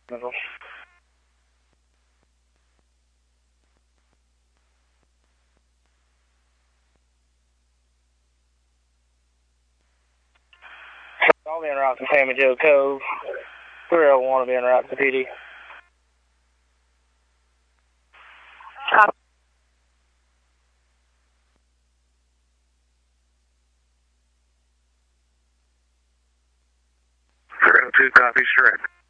Middle. I'll be en route to Sammy Joe Cove. 301 will be en route to PD. Copy. 302, copy, straight.